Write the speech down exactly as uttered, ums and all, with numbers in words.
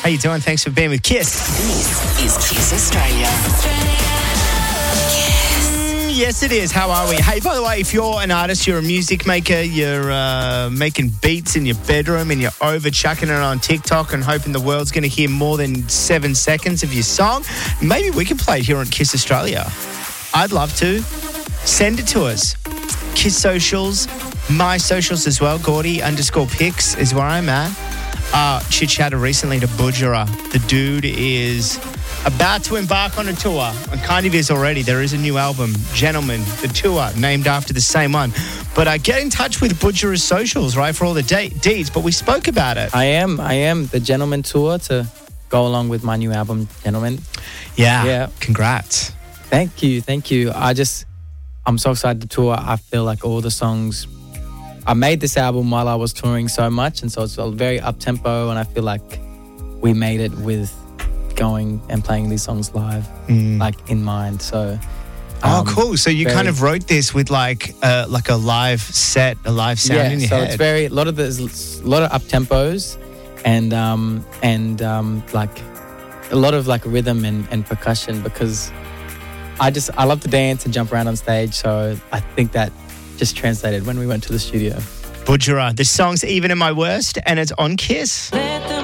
How you doing? Thanks for being with Kiss. This is Kiss Australia. Mm, yes, it is. How are we? Hey, by the way, if you're an artist, you're a music maker, you're uh, making beats in your bedroom and you're over chucking it on TikTok and hoping the world's going to hear more than seven seconds of your song, maybe we can play it here on Kiss Australia. I'd love to. Send it to us. Kiss socials, my socials as well. Gordy underscore pics is where I'm at. Uh, chit-chatted recently to Budjera. The dude is about to embark on a tour, and kind of is already. There is a new album, Gentlemen, the tour, named after the same one. But uh, get in touch with Budjera's socials, right, for all the de- deeds. But we spoke about it. I am. I am. The Gentlemen tour to go along with my new album, Gentlemen. Yeah. Yeah. Congrats. Thank you. Thank you. I just, I'm so excited to tour. I feel like all the songs, I made this album while I was touring so much, and so it's very up-tempo, and I feel like we made it with going and playing these songs live, Mm. like in mind. So, Oh, um, cool. So you very- kind of wrote this with like uh, like a live set, a live sound yeah. in your So head. it's very a lot of there's a lot of up tempos, and um and um like a lot of like rhythm and, and percussion, because I just I love to dance and jump around on stage. So I think that just translated when we went to the studio. Budjera. The song's Even in My Worst, and it's on Kiss.